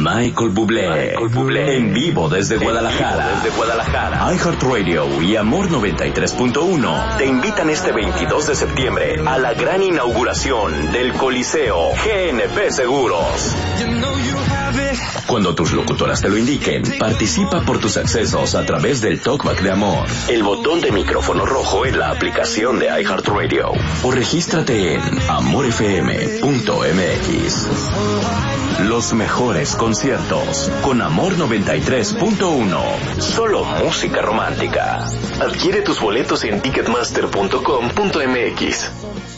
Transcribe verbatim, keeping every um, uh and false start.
Michael Bublé, Michael Bublé, en vivo desde Guadalajara, desde Guadalajara. iHeartRadio y Amor noventa y tres punto uno te invitan este veintidós de septiembre a la gran inauguración del Coliseo G N P Seguros. Cuando tus locutoras te lo indiquen, participa por tus accesos a través del Talkback de Amor, el botón de micrófono rojo en la aplicación de iHeartRadio, o regístrate en amor f m punto m x. Los mejores conciertos con Amor noventa y tres punto uno. Solo música romántica. Adquiere tus boletos en ticketmaster punto com punto m x.